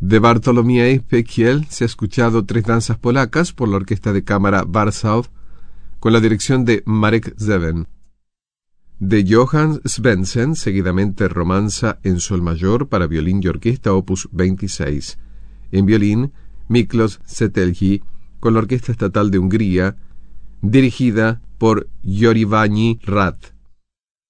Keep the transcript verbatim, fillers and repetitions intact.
De Bartolomiej Pekiel se ha escuchado Tres danzas polacas por la Orquesta de Cámara Warsaw con la dirección de Marek Zeven. De Johann Svendsen, seguidamente Romanza en sol mayor para violín y orquesta opus veintiséis. En violín, Miklos Szetelgy con la Orquesta Estatal de Hungría, dirigida por György Rad.